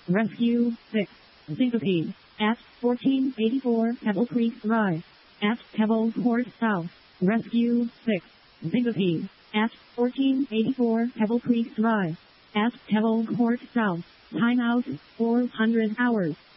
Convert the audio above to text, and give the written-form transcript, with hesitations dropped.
Rescue 6. Syncope. At 1484 Pebble Creek Drive. At Pebble Court South. Rescue 6. Syncope. At 1484 Pebble Creek Drive. At Pebble Court South. Timeout 400 hours.